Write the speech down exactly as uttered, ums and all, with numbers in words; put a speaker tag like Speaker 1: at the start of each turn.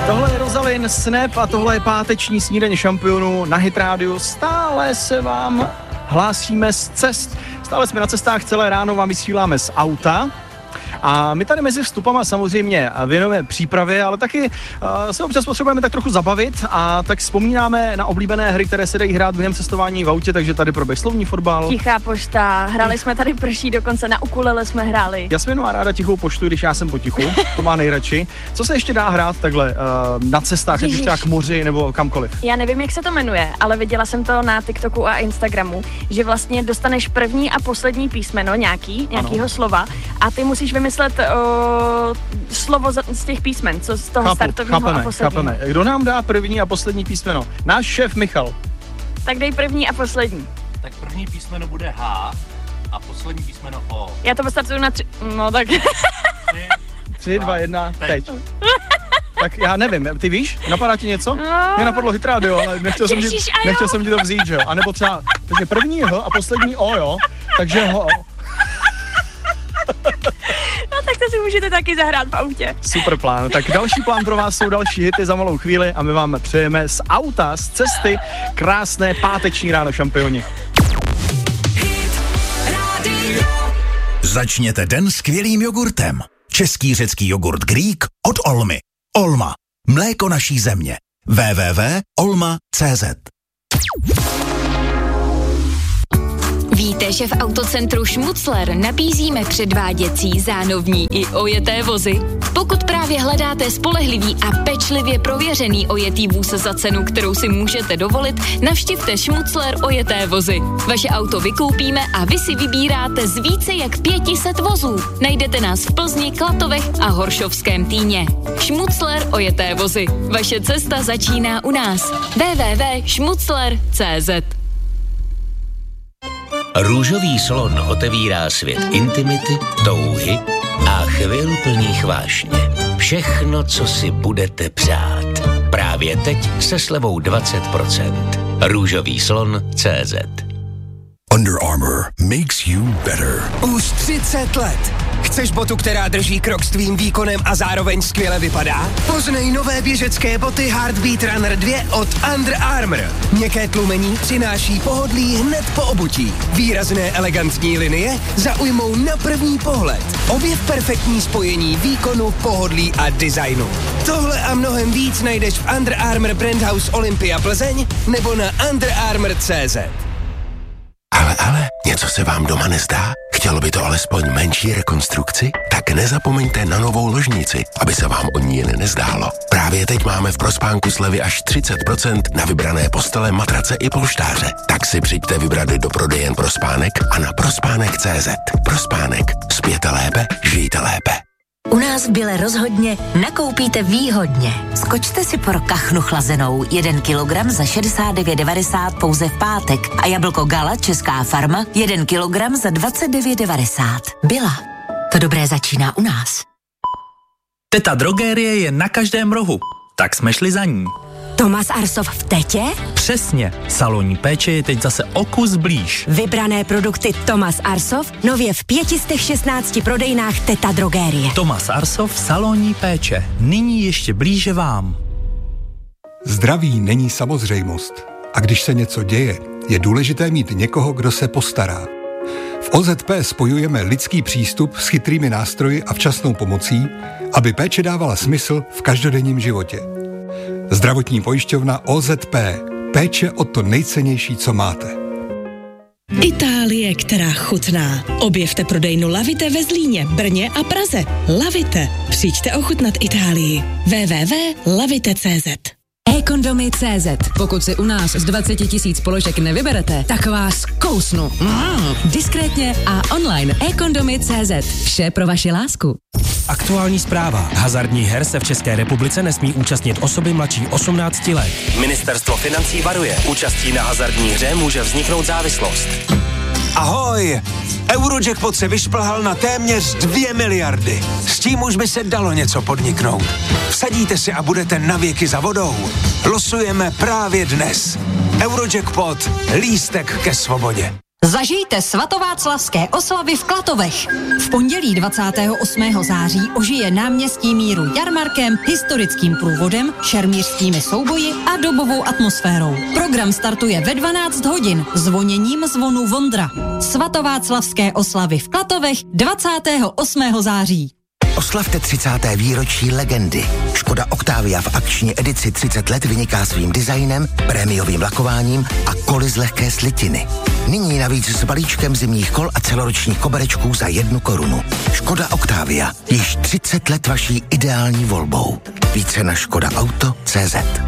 Speaker 1: Tohle je Rozalin, Snap a tohle je páteční snídaně šampionů na Hit rádiu. Stále se vám hlásíme z cest. Stále jsme na cestách, celé ráno vám vysíláme z auta. A my tady mezi vstupama samozřejmě věnujeme přípravě, ale taky uh, se občas potřebujeme tak trochu zabavit a tak vzpomínáme na oblíbené hry, které se dají hrát během cestování v autě, takže tady proběh slovní fotbal.
Speaker 2: Tichá pošta, hráli jsme tady prší, dokonce na ukulele jsme hráli.
Speaker 1: Jasmín má ráda tichou poštu, když já jsem potichu, to má nejradši. Co se ještě dá hrát takhle uh, na cestách, ať už třeba k moři nebo kamkoliv?
Speaker 2: Já nevím, jak se to jmenuje, ale viděla jsem to na TikToku a Instagramu, že vlastně dostaneš první a poslední písmeno nějaký, nějakýho ano. slova a ty musíš vymyslet o, slovo z těch písmen, co z toho
Speaker 1: Chápu,
Speaker 2: startovního
Speaker 1: chápeme,
Speaker 2: a posledního.
Speaker 1: Chápeme. Kdo nám dá první a poslední písmeno? Náš šéf Michal.
Speaker 2: Tak dej první a poslední.
Speaker 3: Tak první písmeno bude H a poslední písmeno O.
Speaker 2: Já to postartuju na tři, no tak.
Speaker 1: Tři, tři dva, jedna, teď. Tak já nevím, ty víš? Napadá ti něco?
Speaker 2: No.
Speaker 1: Mě napadlo Hit Radio, ale nechtěl jsem, ti, nechtěl jsem ti to vzít, že jo? A nebo třeba, takže první H a poslední O, jo? Takže H.
Speaker 2: No tak to si můžete taky zahrát v autě.
Speaker 1: Super plán. Tak další plán pro vás jsou další hity za malou chvíli a my vám přejeme z auta, z cesty krásné páteční ráno šampioni.
Speaker 4: Začněte den skvělým jogurtem. Český řecký jogurt Greek od Olmy. Olma. Mléko naší země. w w w tečka olma tečka c z.
Speaker 5: Víte, že v autocentru Šmucler nabízíme předváděcí, zánovní i ojeté vozy? Pokud právě hledáte spolehlivý a pečlivě prověřený ojetý vůz za cenu, kterou si můžete dovolit, navštivte Šmucler ojeté vozy. Vaše auto vykoupíme a vy si vybíráte z více jak pěti set vozů. Najdete nás v Plzni, Klatovech a Horšovském Týně. Šmucler ojeté vozy. Vaše cesta začíná u nás. w w w tečka šmucler tečka c z.
Speaker 6: Růžový slon otevírá svět intimity, touhy a chvil plných vášně. Všechno, co si budete přát. Právě teď se slevou dvacet procent. Růžový slon tečka c z.
Speaker 4: Under Armour makes you better.
Speaker 7: Už třicet let. Chceš botu, která drží krok s tvým výkonem a zároveň skvěle vypadá? Poznej nové běžecké boty Heartbeat Runner dva od Under Armour. Měkké tlumení přináší pohodlí hned po obutí. Výrazné elegantní linie zaujmou na první pohled. Objev perfektní spojení výkonu, pohodlí a designu. Tohle a mnohem víc najdeš v Under Armour Brand House Olympia Plzeň nebo na under armour tečka c z.
Speaker 8: Ale, ale, něco se vám doma nezdá? Chtělo by to alespoň menší rekonstrukci? Tak nezapomeňte na novou ložnici, aby se vám o ní jen nezdálo. Právě teď máme v Prospánku slevy až třicet procent na vybrané postele, matrace i polštáře. Tak si přijďte vybrat do prodejen Prospánek a na prospánek tečka c z. Prospánek. Spěte lépe, žijte lépe.
Speaker 9: U nás v Bile rozhodně nakoupíte výhodně. Skočte si pro kachnu chlazenou jeden kilogram za šedesát devět devadesát pouze v pátek a jablko Gala Česká farma jeden kilogram za dvacet devět devadesát. Bila. To dobré začíná u nás.
Speaker 10: Teta Drogérie je na každém rohu, tak jsme šli za ní.
Speaker 11: Tomas Arsov v Tetě?
Speaker 10: Přesně, salonní péče je teď zase o kus blíž.
Speaker 11: Vybrané produkty Tomas Arsov nově v pěti šestnácti prodejnách Teta Drogérie.
Speaker 10: Tomas Arsov, salonní péče, nyní ještě blíže vám.
Speaker 12: Zdraví není samozřejmost. A když se něco děje, je důležité mít někoho, kdo se postará. V O Z P spojujeme lidský přístup s chytrými nástroji a včasnou pomocí, aby péče dávala smysl v každodenním životě. Zdravotní pojišťovna O Z P. Péče o to nejcennější, co máte.
Speaker 13: Itálie, která chutná. Objevte prodejnu Lavite ve Zlíně, Brně a Praze. Lavite. Přijďte ochutnat Itálii. w w w tečka lavite tečka c z.
Speaker 14: e-kondomy tečka cé zet. Pokud si u nás z dvacet tisíc položek nevyberete, tak vás kousnu. Mm. Diskrétně a online. e-kondomy tečka cé zet. Vše pro vaši lásku.
Speaker 15: Aktuální zpráva. Hazardních her se v České republice nesmí účastnit osoby mladší osmnácti let. Ministerstvo financí varuje. Účastí na hazardní hře může vzniknout závislost.
Speaker 16: Ahoj! Eurojackpot se vyšplhal na téměř dvě miliardy. S tím už by se dalo něco podniknout. Vsadíte si a budete navěky za vodou. Losujeme právě dnes. Eurojackpot. Lístek ke svobodě.
Speaker 17: Zažijte svatováclavské oslavy v Klatovech. V pondělí dvacátého osmého září ožije náměstí Míru jarmarkem, historickým průvodem, šermířskými souboji a dobovou atmosférou. Program startuje ve dvanáct hodin zvoněním zvonu Vondra. Svatováclavské oslavy v Klatovech dvacátého osmého září.
Speaker 18: Oslavte třicáté výročí legendy. Škoda Octavia v akční edici třicet let vyniká svým designem, prémiovým lakováním a koly z lehké slitiny. Nyní navíc s balíčkem zimních kol a celoročních koberečků za jednu korunu. Škoda Octavia, již třicet let vaší ideální volbou. Více na škoda auto tečka cé zet.